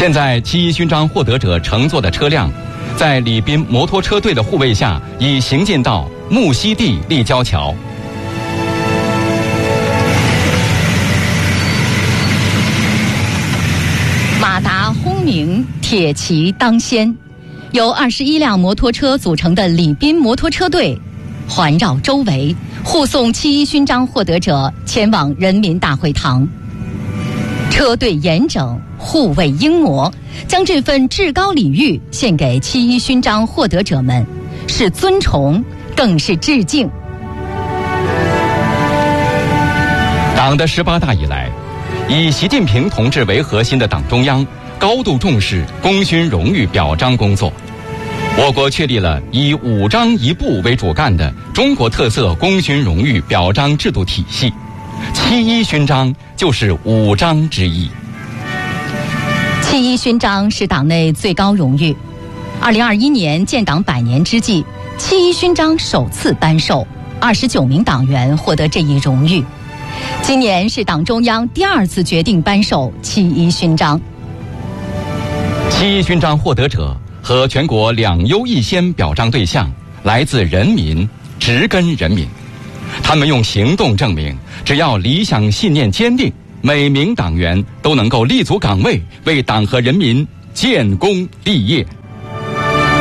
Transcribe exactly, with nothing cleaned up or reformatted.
现在七一勋章获得者乘坐的车辆，在礼宾摩托车队的护卫下，已行进到木樨地立交桥。 马达轰鸣，铁骑当先，由二十一辆摩托车组成的礼宾摩托车队环绕周围，护送七一勋章获得者前往人民大会堂。车队严整，护卫英模，将这份至高礼遇献给七一勋章获得者们，是尊崇，更是致敬。 党的十八大以来，以习近平同志为核心的党中央高度重视功勋荣誉表彰工作。我国确立了以五章一部为主干的中国特色功勋荣誉表彰制度体系，七一勋章就是五章之一。 七一勋章是党内最高荣誉。二零二一年建党百年之际，七一勋章首次颁授，二十九名党员获得这一荣誉。今年是党中央第二次决定颁授七一勋章。 七一勋章获得者和全国两优一先表彰对象来自人民，植根人民。他们用行动证明，只要理想信念坚定，每名党员都能够立足岗位，为党和人民建功立业。